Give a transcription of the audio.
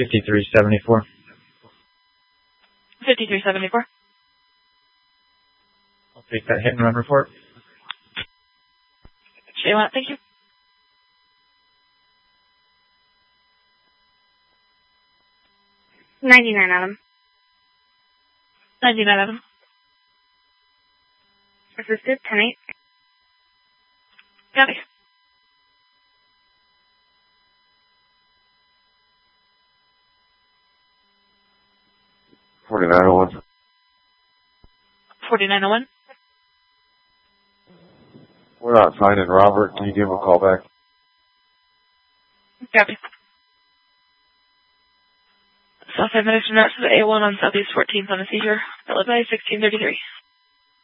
5374. 5374. I'll take that hit and run report. J1, thank you. $99. 99. Assisted, 10-8. Copy. $49.01. 4901. We're not finding Robert. Can you give him a call back? Copy. South Administration Nurse to the A1 on Southeast 14th on a seizure, followed by 1633.